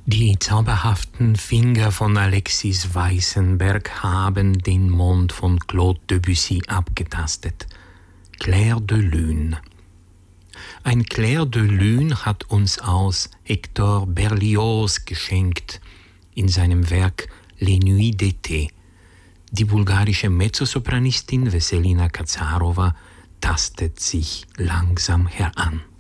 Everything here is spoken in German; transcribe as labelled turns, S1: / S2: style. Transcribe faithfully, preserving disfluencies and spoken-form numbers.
S1: Die zauberhaften Finger von Alexis Weissenberg haben den Mond von Claude Debussy abgetastet. Clair de Lune. Ein Clair de Lune hat uns aus Hector Berlioz geschenkt in seinem Werk Les Nuits d'été. Die bulgarische Mezzosopranistin Veselina Kazarova tastet sich langsam heran.